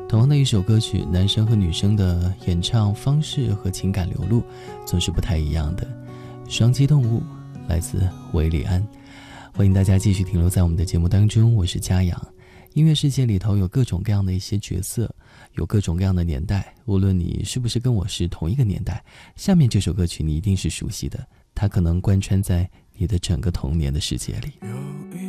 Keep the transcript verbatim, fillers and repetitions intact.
同样的一首歌曲，男生和女生的演唱方式和情感流露总是不太一样的。双栖动物来自韦礼安，欢迎大家继续停留在我们的节目当中，我是嘉阳。音乐世界里头有各种各样的一些角色，有各种各样的年代，无论你是不是跟我是同一个年代，下面这首歌曲你一定是熟悉的，它可能贯穿在你的整个童年的世界里。